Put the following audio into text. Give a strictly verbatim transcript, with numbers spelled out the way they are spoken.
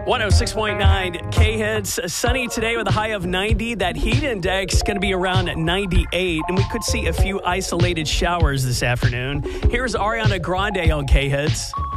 one oh six point nine K-Hits. Sunny today with a high of ninety. That heat index going to be around ninety-eight, and we could see a few isolated showers this afternoon. Here's Ariana Grande on K-Hits.